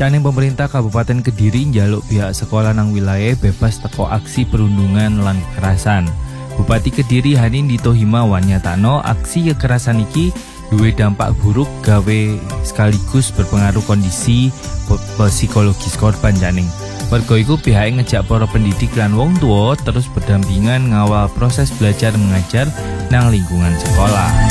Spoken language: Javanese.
Caning pemerintah Kabupaten Kediri njaluk pihak sekolah nang wilayah bebas teko aksi perundungan lan kekerasan. Bupati Kediri Hanindito Himawan nyatakno aksi kekerasan iki duwe dampak buruk gawe sekaligus berpengaruh kondisi psikologis korban Caning. Mergo iku pihaknya ngejak para pendidik lan wong tua terus berdampingan ngawal proses belajar mengajar nang lingkungan sekolah.